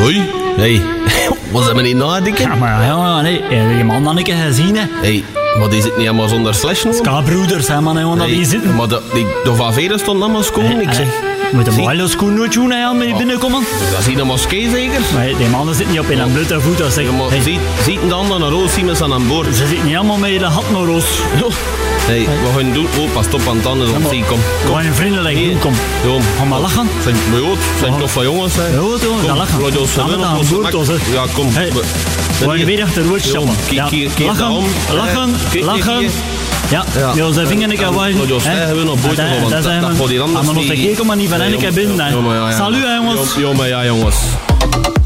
Hoi. Hey. Wat zijn we niet nadenken? Ja, maar ja, nee. Je man dan een keer gezien, hè. Hey, wat is het niet allemaal zonder slash nog? Ska-broeders, hè, man, jongen, dat hier zitten. Maar de van Veren stond allemaal schoon. Ik zeg... Moet een hele schoen nooit doen, hè, met binnenkomen. Dat is hier een moskee zeker? Maar die mannen zitten niet op in een blote voet. Dat zeg, Maar ziet de ander naar roos, zien we ze aan boord. Ze zitten niet allemaal met de hat naar roos. Hey, wat gaan we doen? Oh, pas op aan het tanden, dan zie ik, kom. Gewoon een vriendelijk doen, kom. Ga maar lachen. Zijn toch van jongens, hè? Ja, dat lachen. Samen aan boord, ja, kom. We gaan weer achter woord stappen. Lachen. Ja, onze vinger ik aan waaien. Dat zijn we. Maar nog een keer kom maar niet van een keer binnen. Salut, jongens. Ja, maar ja, jongens.